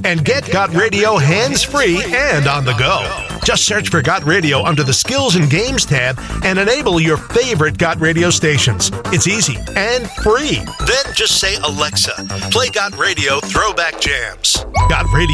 and get Got Radio hands-free and on the go. Just search for Got Radio under the Skills and Games tab and enable your favorite Got Radio stations. It's easy and free. Then just say, Alexa, play Got Radio Throwback Jams. Got Radio